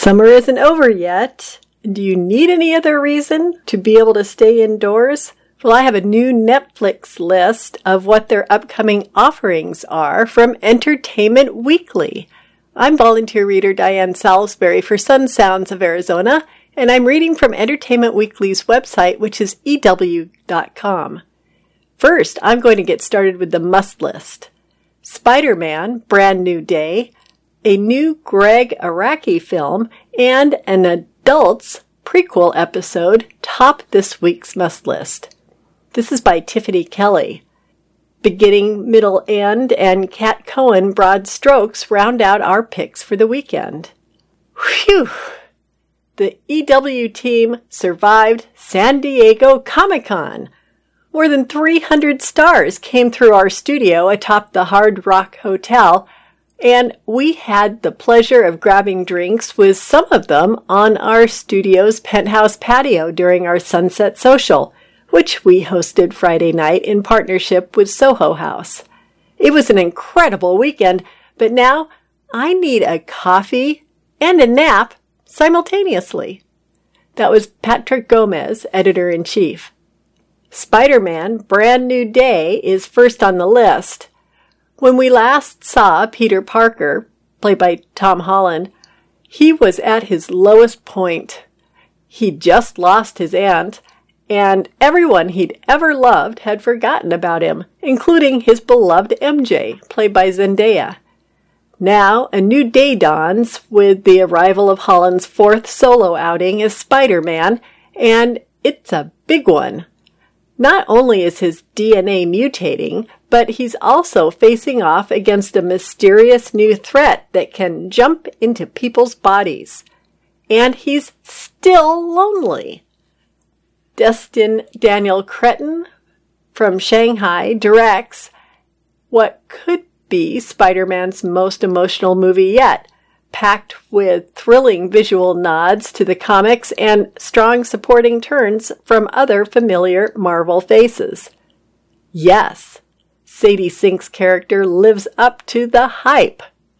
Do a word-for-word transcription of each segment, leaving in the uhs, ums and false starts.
Summer isn't over yet. Do you need any other reason to be able to stay indoors? Well, I have a new Netflix list of what their upcoming offerings are from Entertainment Weekly. I'm volunteer reader Diane Salisbury for Sun Sounds of Arizona, and I'm reading from Entertainment Weekly's website, which is E W dot com. First, I'm going to get started with the must list. Spider-Man, Brand New Day, a new Greg Araki film, and an adults prequel episode top this week's must list. This is by Tiffany Kelly. Beginning, Middle, End, and Kat Cohen broad strokes round out our picks for the weekend. Phew! The E W team survived San Diego Comic-Con. More than three hundred stars came through our studio atop the Hard Rock Hotel, and we had the pleasure of grabbing drinks with some of them on our studio's penthouse patio during our Sunset Social, which we hosted Friday night in partnership with Soho House. It was an incredible weekend, but now I need a coffee and a nap simultaneously. That was Patrick Gomez, editor-in-chief. Spider-Man, Brand New Day is first on the list. When we last saw Peter Parker, played by Tom Holland, he was at his lowest point. He'd just lost his aunt, and everyone he'd ever loved had forgotten about him, including his beloved M J, played by Zendaya. Now, a new day dawns with the arrival of Holland's fourth solo outing as Spider-Man, and it's a big one. Not only is his D N A mutating, but he's also facing off against a mysterious new threat that can jump into people's bodies. And he's still lonely. Destin Daniel Cretton from Shanghai directs what could be Spider-Man's most emotional movie yet, packed with thrilling visual nods to the comics and strong supporting turns from other familiar Marvel faces. Yes, Sadie Sink's character lives up to the hype.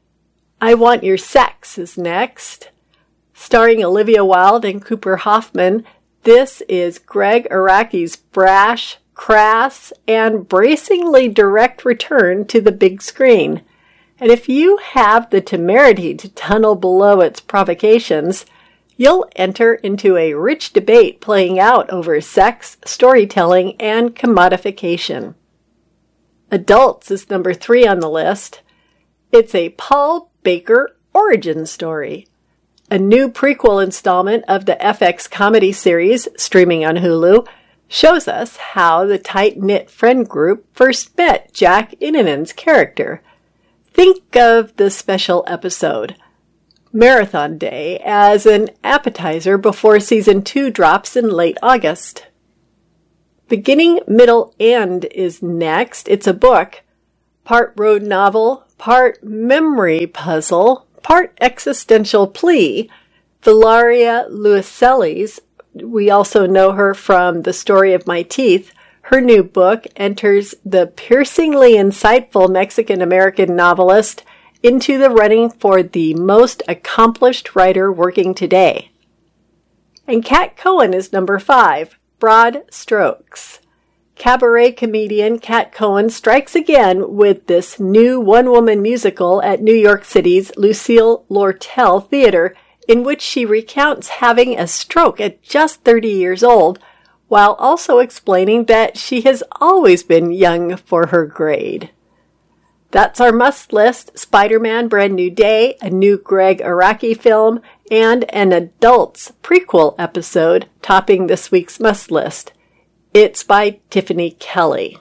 I Want Your Sex is next. Starring Olivia Wilde and Cooper Hoffman, this is Greg Araki's brash, crass, and bracingly direct return to the big screen. And if you have the temerity to tunnel below its provocations, you'll enter into a rich debate playing out over sex, storytelling, and commodification. Adults is number three on the list. It's a Paul Baker origin story. A new prequel installment of the F X comedy series, streaming on Hulu, shows us how the tight-knit friend group first met Jack Innanen's character. Think of the special episode, Marathon Day, as an appetizer before season two drops in late August. Beginning, Middle, End is next. It's a book, part road novel, part memory puzzle, part existential plea. Valeria Luiselli's, we also know her from The Story of My Teeth. Her new book enters the piercingly insightful Mexican-American novelist into the running for the most accomplished writer working today. And Kat Cohen is number five, Broad Strokes. Cabaret comedian Kat Cohen strikes again with this new one-woman musical at New York City's Lucille Lortel Theater, in which she recounts having a stroke at just thirty years old, while also explaining that she has always been young for her grade. That's our must list: Spider-Man, Brand New Day, a new Greg Araki film, and an adults prequel episode topping this week's must list. It's by Tiffany Kelly.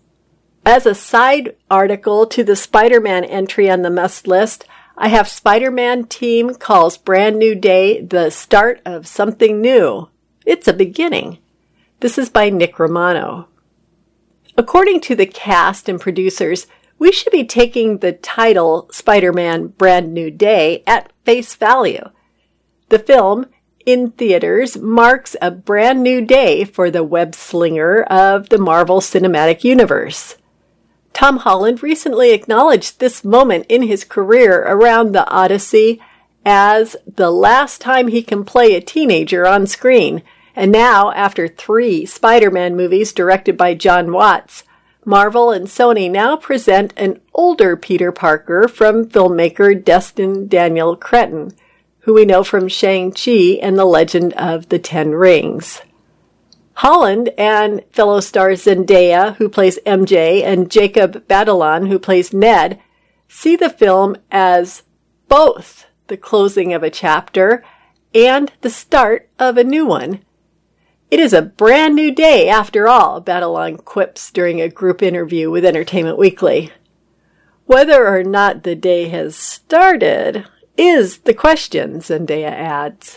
As a side article to the Spider-Man entry on the must list, I have Spider-Man team calls Brand New Day the start of something new. It's a beginning. This is by Nick Romano. According to the cast and producers, we should be taking the title Spider-Man Brand New Day at face value. The film, in theaters, marks a brand new day for the web-slinger of the Marvel Cinematic Universe. Tom Holland recently acknowledged this moment in his career around the Odyssey as the last time he can play a teenager on screen. And now, after three Spider-Man movies directed by John Watts, Marvel and Sony now present an older Peter Parker from filmmaker Destin Daniel Cretton, who we know from Shang-Chi and The Legend of the Ten Rings. Holland and fellow stars Zendaya, who plays M J, and Jacob Batalon, who plays Ned, see the film as both the closing of a chapter and the start of a new one. It is a brand new day after all, Batalon quips during a group interview with Entertainment Weekly. Whether or not the day has started is the question, Zendaya adds.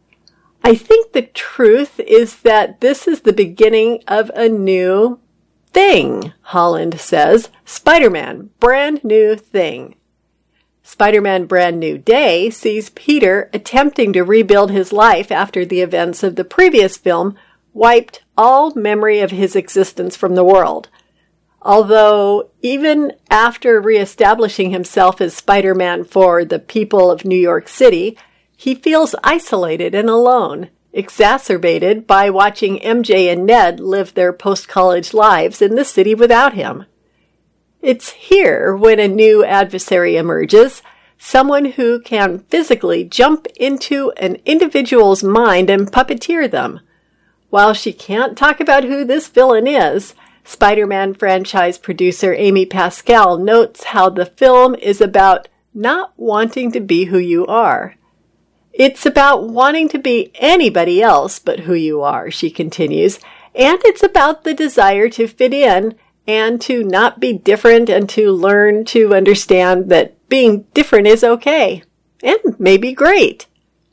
I think the truth is that this is the beginning of a new thing, Holland says. Spider-Man, brand new thing. Spider-Man Brand New Day sees Peter attempting to rebuild his life after the events of the previous film wiped all memory of his existence from the world. Although, even after reestablishing himself as Spider-Man for the people of New York City, he feels isolated and alone, exacerbated by watching M J and Ned live their post-college lives in the city without him. It's here when a new adversary emerges, someone who can physically jump into an individual's mind and puppeteer them. While she can't talk about who this villain is, Spider-Man franchise producer Amy Pascal notes how the film is about not wanting to be who you are. It's about wanting to be anybody else but who you are, she continues, and it's about the desire to fit in and to not be different and to learn to understand that being different is okay and maybe great.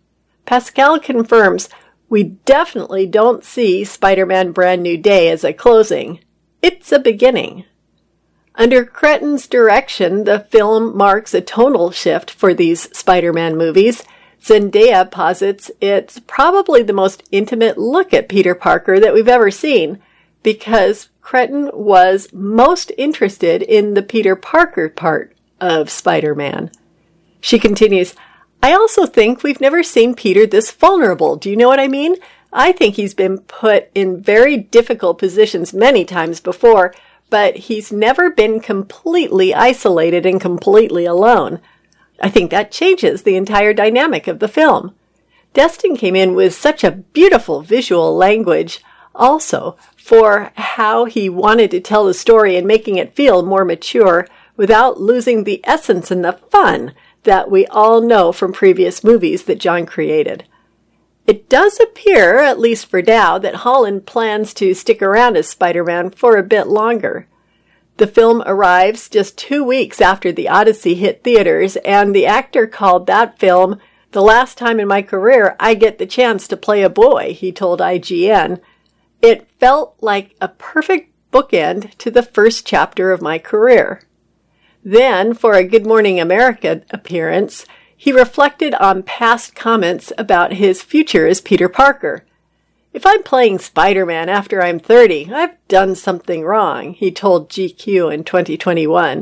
Pascal confirms we definitely don't see Spider-Man Brand New Day as a closing. It's a beginning. Under Cretton's direction, the film marks a tonal shift for these Spider-Man movies. Zendaya posits it's probably the most intimate look at Peter Parker that we've ever seen, because Cretton was most interested in the Peter Parker part of Spider-Man. She continues, I also think we've never seen Peter this vulnerable. Do you know what I mean? I think he's been put in very difficult positions many times before, but he's never been completely isolated and completely alone. I think that changes the entire dynamic of the film. Destin came in with such a beautiful visual language also for how he wanted to tell the story and making it feel more mature without losing the essence and the fun that we all know from previous movies that John created. It does appear, at least for now, that Holland plans to stick around as Spider-Man for a bit longer. The film arrives just two weeks after The Odyssey hit theaters, and the actor called that film the last time in my career I get the chance to play a boy, he told I G N. It felt like a perfect bookend to the first chapter of my career. Then, for a Good Morning America appearance, he reflected on past comments about his future as Peter Parker. If I'm playing Spider-Man after I'm thirty, I've done something wrong, he told G Q in twenty twenty-one.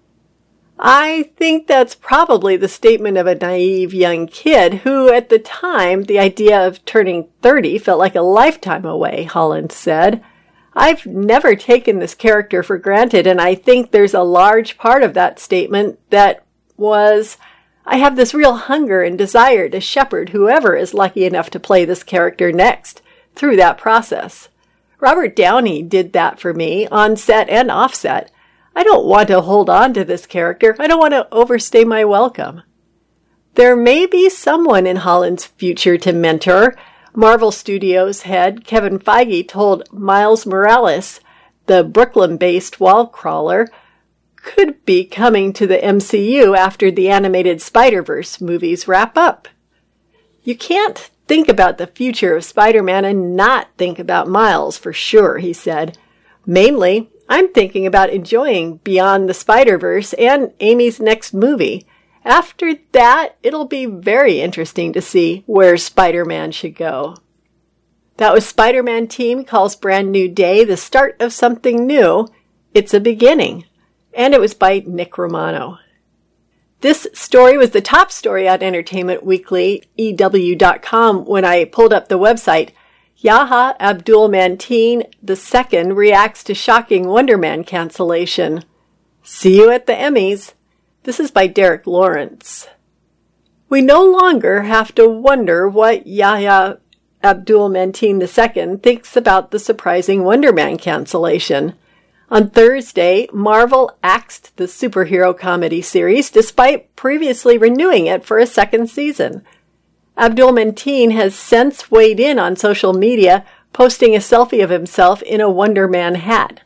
I think that's probably the statement of a naive young kid who, at the time, the idea of turning thirty felt like a lifetime away, Holland said. I've never taken this character for granted, and I think there's a large part of that statement that was, I have this real hunger and desire to shepherd whoever is lucky enough to play this character next through that process. Robert Downey did that for me, on set and off set. I don't want to hold on to this character. I don't want to overstay my welcome. There may be someone in Holland's future to mentor. Marvel Studios head Kevin Feige told Miles Morales, the Brooklyn-based wall crawler, could be coming to the M C U after the animated Spider-Verse movies wrap up. You can't think about the future of Spider-Man and not think about Miles, for sure, he said. Mainly, I'm thinking about enjoying Beyond the Spider-Verse and Amy's next movie. After that, it'll be very interesting to see where Spider-Man should go. That was Spider-Man Team Calls Brand New Day the start of something new. It's a beginning. And it was by Nick Romano. This story was the top story on Entertainment Weekly, E W dot com, when I pulled up the website. Yahya Abdul-Mateen the Second reacts to shocking Wonder Man cancellation. See you at the Emmys. This is by Derek Lawrence. We no longer have to wonder what Yahya Abdul-Mateen the Second thinks about the surprising Wonder Man cancellation. On Thursday, Marvel axed the superhero comedy series despite previously renewing it for a second season. Abdul-Mateen has since weighed in on social media, posting a selfie of himself in a Wonder Man hat.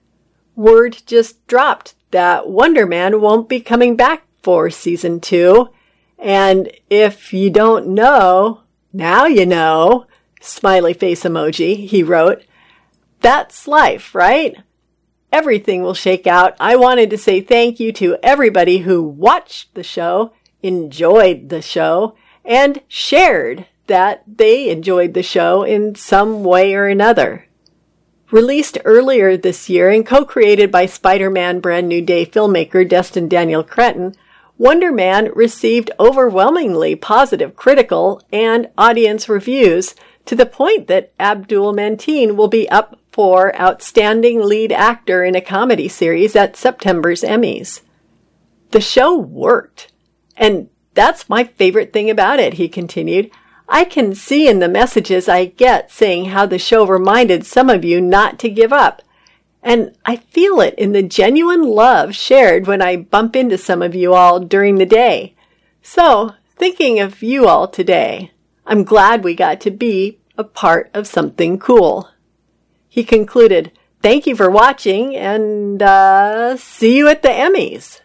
Word just dropped that Wonder Man won't be coming back for season two. And if you don't know, now you know, smiley face emoji, he wrote. That's life, right? Everything will shake out. I wanted to say thank you to everybody who watched the show, enjoyed the show, and shared that they enjoyed the show in some way or another. Released earlier this year and co-created by Spider-Man Brand New Day filmmaker Destin Daniel Cretton, Wonder Man received overwhelmingly positive critical and audience reviews to the point that Abdul-Mateen will be up for Outstanding Lead Actor in a Comedy Series at September's Emmys. The show worked, and that's my favorite thing about it, he continued. I can see in the messages I get saying how the show reminded some of you not to give up. And I feel it in the genuine love shared when I bump into some of you all during the day. So, thinking of you all today, I'm glad we got to be a part of something cool. He concluded, thank you for watching, and uh, see you at the Emmys.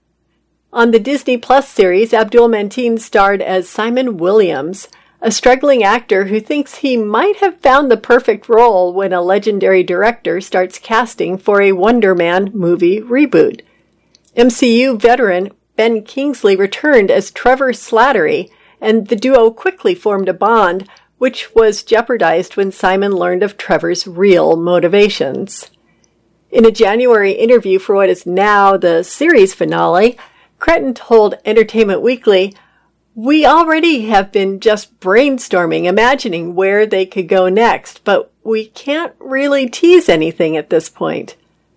On the Disney Plus series, Abdul-Mateen starred as Simon Williams, a struggling actor who thinks he might have found the perfect role when a legendary director starts casting for a Wonder Man movie reboot. M C U veteran Ben Kingsley returned as Trevor Slattery, and the duo quickly formed a bond, which was jeopardized when Simon learned of Trevor's real motivations. In a January interview for what is now the series finale, Cretton told Entertainment Weekly, "We already have been just brainstorming, imagining where they could go next, but we can't really tease anything at this point."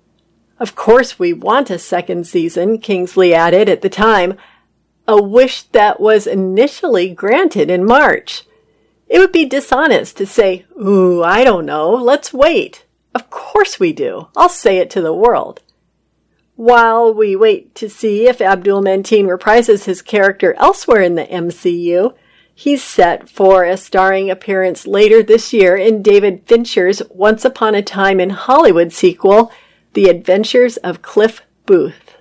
Of course we want a second season, Kingsley added at the time, a wish that was initially granted in March. It would be dishonest to say, ooh, I don't know, let's wait. Of course we do. I'll say it to the world. While we wait to see if Abdul-Mateen reprises his character elsewhere in the M C U, he's set for a starring appearance later this year in David Fincher's Once Upon a Time in Hollywood sequel, The Adventures of Cliff Booth.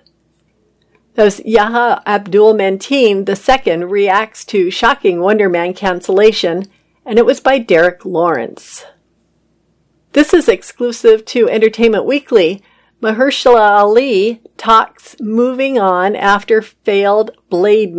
Thus, Yahya Abdul-Mateen the Second reacts to shocking Wonder Man cancellation, and it was by Derek Lawrence. This is exclusive to Entertainment Weekly. Mahershala Ali talks moving on after failed Blade